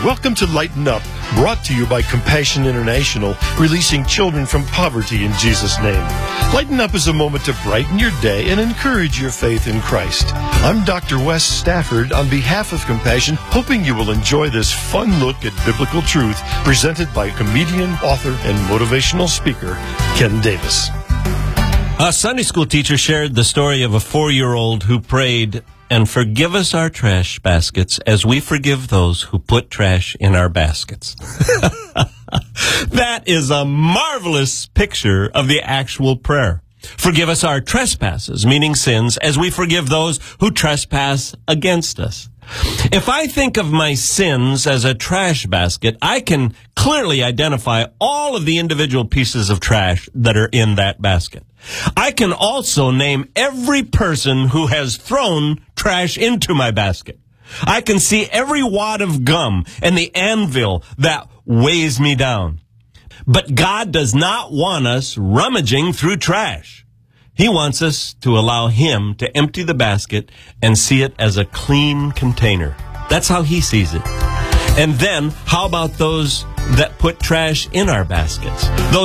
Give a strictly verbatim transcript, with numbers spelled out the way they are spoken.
Welcome to Lighten Up, brought to you by Compassion International, releasing children from poverty in Jesus' name. Lighten Up is a moment to brighten your day and encourage your faith in Christ. I'm Doctor Wes Stafford on behalf of Compassion, hoping you will enjoy this fun look at biblical truth presented by comedian, author, and motivational speaker, Ken Davis. A Sunday school teacher shared the story of a four-year-old who prayed, "And forgive us our trash baskets as we forgive those who put trash in our baskets." That is a marvelous picture of the actual prayer. Forgive us our trespasses, meaning sins, as we forgive those who trespass against us. If I think of my sins as a trash basket, I can clearly identify all of the individual pieces of trash that are in that basket. I can also name every person who has thrown trash into my basket. I can see every wad of gum and the anvil that weighs me down. But God does not want us rummaging through trash. He wants us to allow Him to empty the basket and see it as a clean container. That's how He sees it. And then, how about those that put trash in our baskets? Those